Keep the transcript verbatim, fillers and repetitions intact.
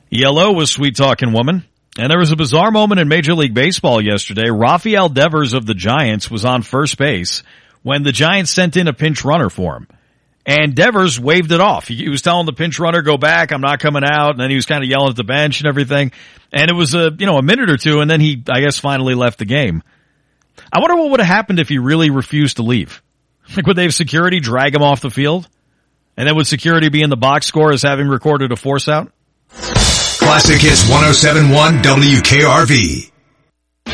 Yellow was Sweet Talking Woman. And there was a bizarre moment in Major League Baseball yesterday. Rafael Devers of the Giants was on first base when the Giants sent in a pinch runner for him. And Devers waved it off. He was telling the pinch runner, go back, I'm not coming out. And then he was kind of yelling at the bench and everything. And it was a, you know, a minute or two, and then he, I guess, finally left the game. I wonder what would have happened if he really refused to leave. Like, would they have security drag him off the field? And then would security be in the box score as having recorded a force out? Classic Hits one oh seven point one W K R V.